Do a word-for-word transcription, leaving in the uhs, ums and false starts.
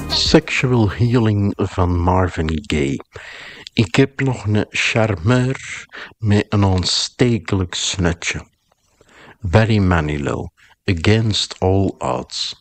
Sexual Healing van Marvin Gaye. Ik heb nog een charmeur met een aanstekelijk snutje. Barry Manilow, Against All Odds.